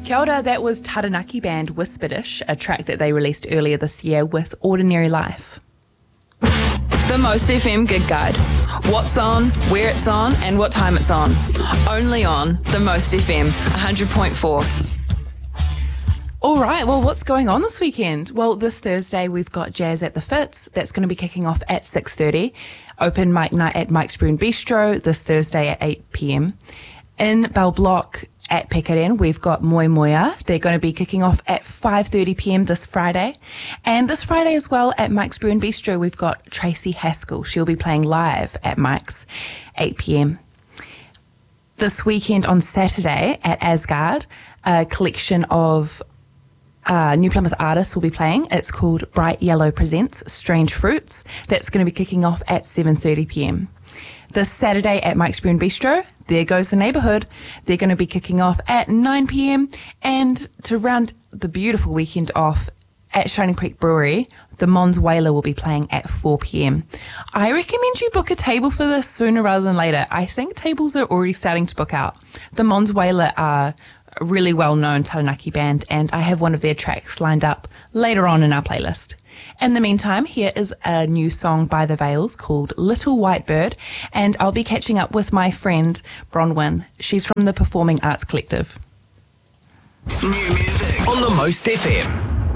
Kia ora, that was Taranaki band Whisperdish, a track that they released earlier this year with Ordinary Life. The Most FM Gig Guide. What's on, where it's on, and what time it's on. Only on The Most FM 100.4. All right, well, what's going on this weekend? Well, this Thursday we've got Jazz at the Fitz. That's going to be kicking off at 6:30. Open mic night at Mike's Brew and Bistro this Thursday at 8 p.m. In Bell Block at Pekaren, we've got Moi Moia. They're going to be kicking off at 5:30 p.m. this Friday. And this Friday as well at Mike's Brew and Bistro, we've got Tracy Haskell. She'll be playing live at Mike's, 8 p.m. This weekend on Saturday at Asgard, a collection of New Plymouth artists will be playing. It's called Bright Yellow Presents Strange Fruits. That's going to be kicking off at 7:30 p.m. This Saturday at Mike's Brew and Bistro, There Goes the Neighbourhood. They're going to be kicking off at 9 p.m. And to round the beautiful weekend off at Shining Creek Brewery, the Mons Whaler will be playing at 4 p.m. I recommend you book a table for this sooner rather than later. I think tables are already starting to book out. The Mons Whaler are a really well-known Taranaki band, and I have one of their tracks lined up later on in our playlist. In the meantime, here is a new song by The Veils called Little White Bird, and I'll be catching up with my friend Bronwyn. She's from the Performing Arts Collective. New music on The Most FM.